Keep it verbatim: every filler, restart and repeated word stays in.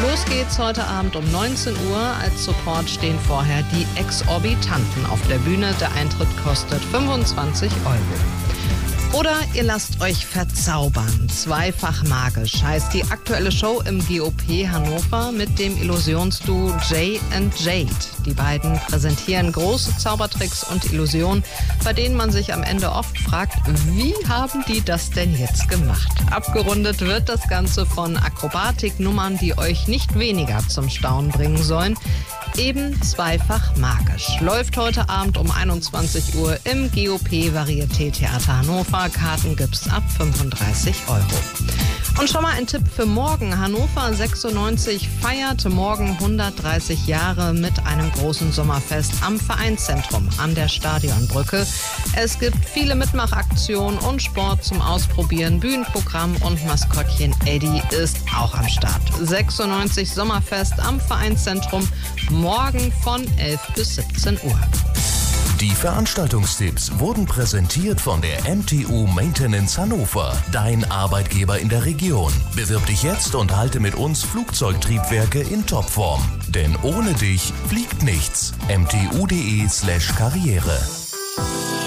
Los geht's heute Abend um neunzehn Uhr. Als Support stehen vorher die Exorbitanten auf der Bühne. Der Eintritt kostet fünfundzwanzig Euro. Oder ihr lasst euch verzaubern. Zweifach magisch heißt die aktuelle Show im G O P Hannover mit dem Illusionsduo Jay and Jade. Die beiden präsentieren große Zaubertricks und Illusionen, bei denen man sich am Ende oft fragt, wie haben die das denn jetzt gemacht? Abgerundet wird das Ganze von Akrobatiknummern, die euch nicht weniger zum Staunen bringen sollen. Eben zweifach magisch. Läuft heute Abend um einundzwanzig Uhr im G O P Varieté Theater Hannover. Karten gibt's ab fünfunddreißig Euro. Und schon mal ein Tipp für morgen. Hannover sechsundneunzig feiert morgen hundertdreißig Jahre mit einem großen Sommerfest am Vereinszentrum an der Stadionbrücke. Es gibt viele Mitmachaktionen und Sport zum Ausprobieren. Bühnenprogramm und Maskottchen Eddie ist auch am Start. sechsundneunzig Sommerfest am Vereinszentrum, morgen von elf bis siebzehn Uhr. Die Veranstaltungstipps wurden präsentiert von der M T U Maintenance Hannover, dein Arbeitgeber in der Region. Bewirb dich jetzt und halte mit uns Flugzeugtriebwerke in Topform. Denn ohne dich fliegt nichts. m t u punkt d e slash karriere